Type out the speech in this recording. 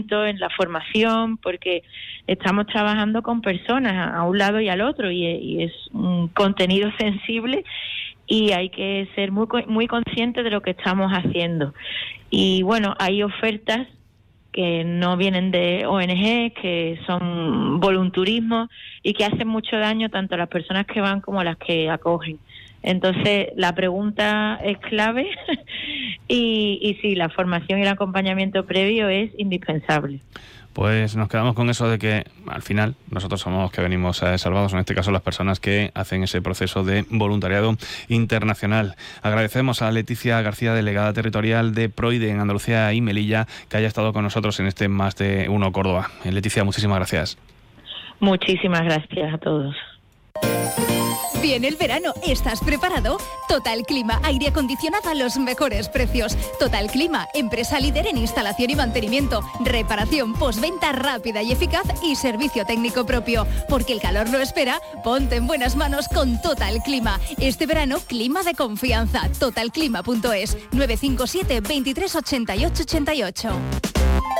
acompañamiento, en la formación, porque estamos trabajando con personas a un lado y al otro y es un contenido sensible y hay que ser muy conscientes de lo que estamos haciendo. Y bueno, hay ofertas que no vienen de ONG, que son volunturismo y que hacen mucho daño tanto a las personas que van como a las que acogen. Entonces, la pregunta es clave y sí, la formación y el acompañamiento previo es indispensable. Pues nos quedamos con eso de que al final nosotros somos los que venimos salvados, en este caso las personas que hacen ese proceso de voluntariado internacional. Agradecemos a Leticia García, delegada territorial de PROIDE en Andalucía y Melilla, que haya estado con nosotros en este Más de Uno Córdoba. Leticia, muchísimas gracias. Muchísimas gracias a todos. Viene el verano, ¿estás preparado? Total Clima, aire acondicionado a los mejores precios. Total Clima, empresa líder en instalación y mantenimiento, reparación, postventa rápida y eficaz y servicio técnico propio. Porque el calor no espera, ponte en buenas manos con Total Clima. Este verano, clima de confianza. Totalclima.es 957 23 88 88.